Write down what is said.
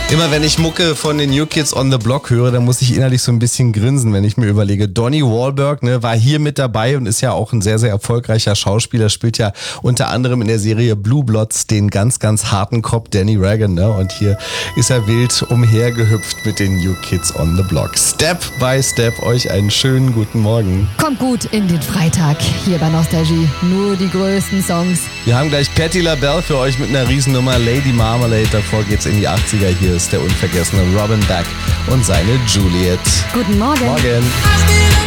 Immer wenn ich Mucke von den New Kids on the Block höre, dann muss ich innerlich so ein bisschen grinsen, wenn ich mir überlege, Donnie Wahlberg, ne, war hier mit dabei und ist ja auch ein sehr, sehr erfolgreicher Schauspieler, spielt ja unter anderem in der Serie Blue Bloods den ganz, ganz harten Cop Danny Reagan, ne, und hier ist er wild umhergehüpft mit den New Kids on the Block. Step by Step, euch einen schönen guten Morgen. Kommt gut in den Freitag, hier bei Nostalgie, nur die größten Songs. Wir haben gleich Patti LaBelle für euch mit einer Riesennummer, Lady Marmalade, davor geht's in die 80er, hier ist der unvergessene Robin Beck und seine Juliet. Guten Morgen. Morgen.